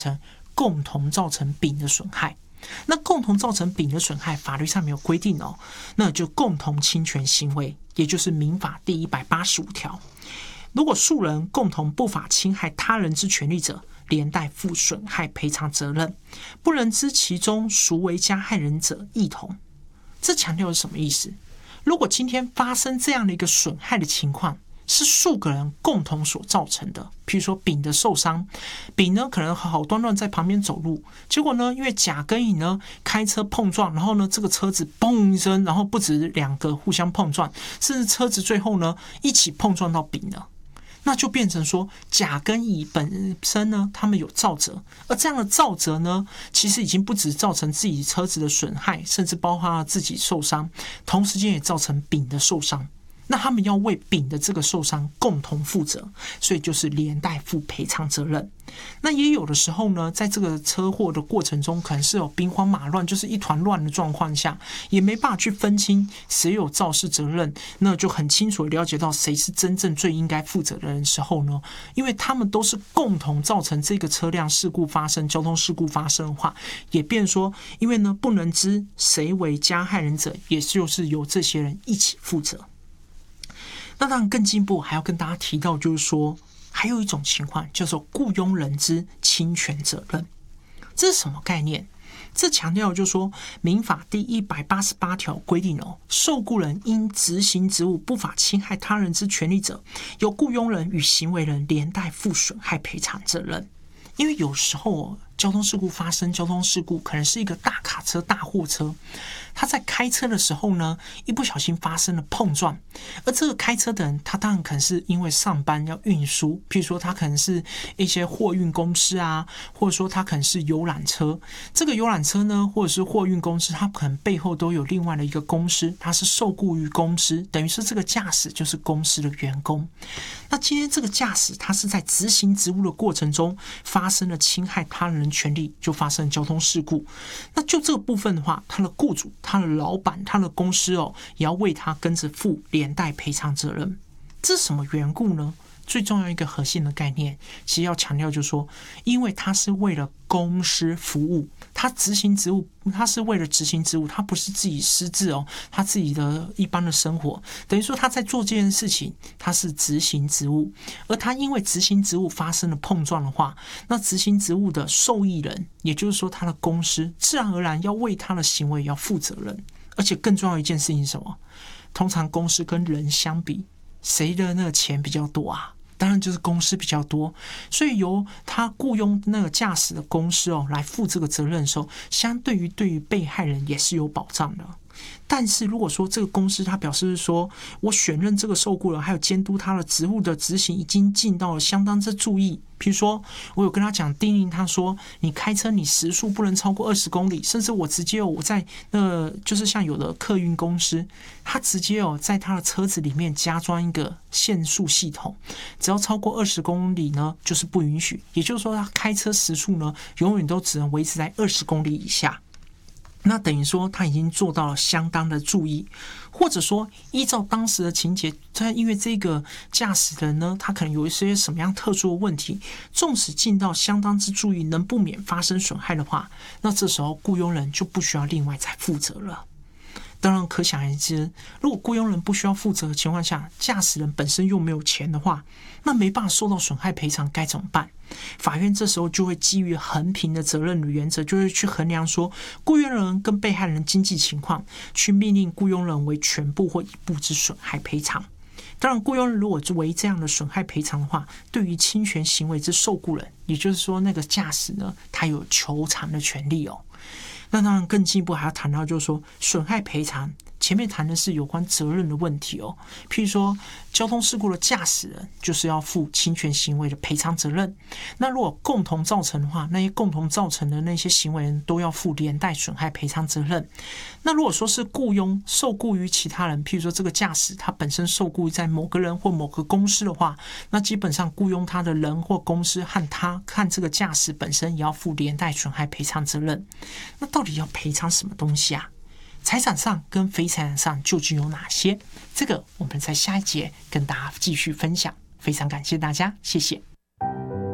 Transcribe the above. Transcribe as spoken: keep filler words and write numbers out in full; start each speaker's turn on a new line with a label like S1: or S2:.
S1: 成共同造成丙的损害。那共同造成丙的损害，法律上没有规定哦，那就共同侵权行为，也就是民法第一百八十五条。如果数人共同不法侵害他人之权利者，连带负损害赔偿责任，不能知其中孰为加害人者，一同。这强调是什么意思？如果今天发生这样的一个损害的情况，是数个人共同所造成的，譬如说丙的受伤，丙呢可能好好端端在旁边走路，结果呢因为甲跟乙呢开车碰撞，然后呢这个车子嘣一声，然后不止两个互相碰撞，甚至车子最后呢一起碰撞到丙了。那就变成说甲跟乙本身呢他们有肇责，而这样的肇责呢其实已经不止造成自己车子的损害，甚至包括自己受伤，同时间也造成丙的受伤。那他们要为丙的这个受伤共同负责，所以就是连带负赔偿责任。那也有的时候呢，在这个车祸的过程中，可能是有兵荒马乱，就是一团乱的状况下，也没办法去分清谁有肇事责任，那就很清楚的了解到谁是真正最应该负责的人时候呢，因为他们都是共同造成这个车辆事故发生、交通事故发生的话，也变说，因为呢不能知谁为加害人者，也就是由这些人一起负责。那当然更进一步还要跟大家提到，就是说还有一种情况叫做雇佣人之侵权责任。这是什么概念？这强调就是说民法第一百八十八条规定哦，受雇人因执行职务不法侵害他人之权利者，由雇佣人与行为人连带负损害赔偿责任。因为有时候哦，交通事故发生，交通事故可能是一个大卡车、大货车，他在开车的时候呢，一不小心发生了碰撞，而这个开车的人，他当然可能是因为上班要运输，譬如说他可能是一些货运公司啊，或者说他可能是游览车。这个游览车呢，或者是货运公司，他可能背后都有另外的一个公司，他是受雇于公司，等于是这个驾驶就是公司的员工。那今天这个驾驶他是在执行职务的过程中发生了侵害他人权利，就发生交通事故。那就这个部分的话，他的雇主、他的老板、他的公司哦，也要为他跟着负连带赔偿责任。这是什么缘故呢？最重要一个核心的概念，其实要强调就是说，因为他是为了公司服务，他执行职务，他是为了执行职务，他不是自己私自哦，他自己的一般的生活，等于说他在做这件事情，他是执行职务，而他因为执行职务发生了碰撞的话，那执行职务的受益人，也就是说他的公司，自然而然要为他的行为要负责任。而且更重要一件事情是什么？通常公司跟人相比，谁的那个钱比较多啊？当然就是公司比较多，所以由他雇佣那个驾驶的公司哦来负这个责任的时候，相对于对于被害人也是有保障的。但是如果说这个公司他表示说，我选任这个受雇人还有监督他的职务的执行已经尽到了相当之注意，譬如说我有跟他讲叮咛他说，你开车你时速不能超过二十公里，甚至我直接有我在那就是像有的客运公司，他直接有在他的车子里面加装一个限速系统，只要超过二十公里呢就是不允许，也就是说他开车时速呢永远都只能维持在二十公里以下。那等于说他已经做到了相当的注意，或者说依照当时的情节，他因为这个驾驶人呢，他可能有一些什么样特殊的问题，纵使尽到相当之注意，能不免发生损害的话，那这时候雇佣人就不需要另外再负责了。当然可想而知，如果雇佣人不需要负责的情况下，驾驶人本身又没有钱的话，那没办法受到损害赔偿该怎么办？法院这时候就会基于衡平的责任的原则，就会去衡量说雇佣人跟被害人经济情况，去命令雇佣人为全部或一部之损害赔偿。当然雇佣人如果为这样的损害赔偿的话，对于侵权行为之受雇人，也就是说那个驾驶呢，他有求偿的权利哦。那当然更进一步还要谈到就是说损害赔偿，前面谈的是有关责任的问题哦，譬如说交通事故的驾驶人就是要负侵权行为的赔偿责任，那如果共同造成的话，那些共同造成的那些行为人都要负连带损害赔偿责任。那如果说是雇佣受雇于其他人，譬如说这个驾驶他本身受雇在某个人或某个公司的话，那基本上雇佣他的人或公司和他和这个驾驶本身也要负连带损害赔偿责任。那到底要赔偿什么东西啊？财产上跟非财产上究竟有哪些？这个我们在下一节跟大家继续分享。非常感谢大家，谢谢。